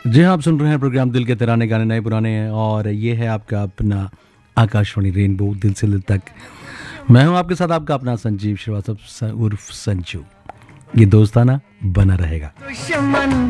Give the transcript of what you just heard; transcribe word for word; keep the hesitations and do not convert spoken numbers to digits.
जी हाँ, आप सुन रहे हैं प्रोग्राम दिल के तराने गाने नए पुराने हैं और ये है आपका अपना आकाशवाणी रेनबो दिल से दिल तक। मैं हूँ आपके साथ आपका अपना संजीव श्रीवास्तव स- उर्फ संजू। ये दोस्ताना बना रहेगा।